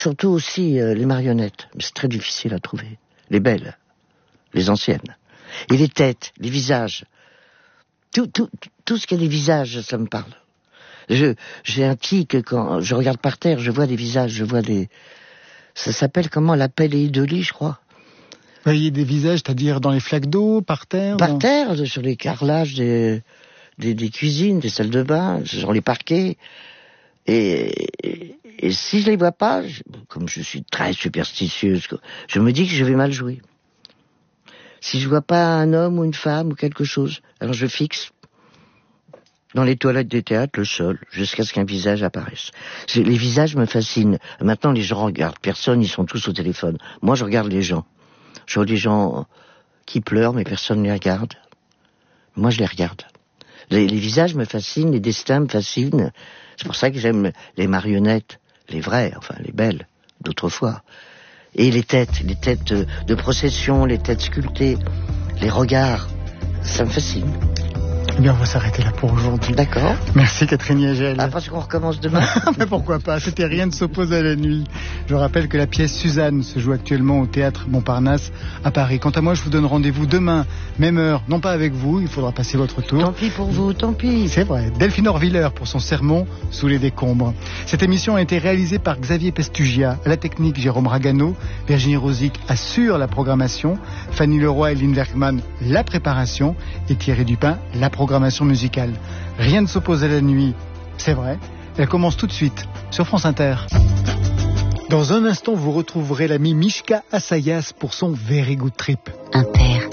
Surtout aussi les marionnettes. C'est très difficile à trouver. Les belles, les anciennes. Et les têtes, les visages. Tout ce qui est des visages, ça me parle. J'ai un tic quand je regarde par terre, je vois des visages, je vois des... Ça s'appelle comment, la paléidolie, je crois. Vous voyez des visages, c'est-à-dire dans les flaques d'eau, par terre? Par terre, sur les carrelages des cuisines, des salles de bain, sur les parquets. Et si je les vois pas, comme je suis très superstitieuse, je me dis que je vais mal jouer. Si je vois pas un homme ou une femme ou quelque chose, alors je fixe dans les toilettes des théâtres le sol, jusqu'à ce qu'un visage apparaisse. Les visages me fascinent. Maintenant, les gens regardent personne, ils sont tous au téléphone. Moi, je regarde les gens. Je vois des gens qui pleurent, mais personne ne les regarde. Moi, je les regarde. Les visages me fascinent, les destins me fascinent. C'est pour ça que j'aime les marionnettes, les vraies, enfin les belles, d'autrefois. Et les têtes de procession, les têtes sculptées, les regards, ça me fascine. Eh bien, on va s'arrêter là pour aujourd'hui. D'accord. Merci Catherine Yagel. Ah, parce qu'on recommence demain. Mais pourquoi pas, c'était Rien ne s'oppose à la nuit. Je rappelle que la pièce Suzanne se joue actuellement au théâtre Montparnasse à Paris. Quant à moi, je vous donne rendez-vous demain, même heure, non pas avec vous, il faudra passer votre tour. Tant pis pour vous, tant pis. C'est vrai. Delphine Orviller pour son sermon Sous les décombres. Cette émission a été réalisée par Xavier Pestugia, à la technique Jérôme Ragano, Virginie Rosic assure la programmation, Fanny Leroy et Lynn Werkman la préparation et Thierry Dupin la programmation musicale. Rien ne s'oppose à la nuit, c'est vrai. Elle commence tout de suite sur France Inter. Dans un instant, vous retrouverez l'ami Mishka Assayas pour son Very Good Trip. Inter.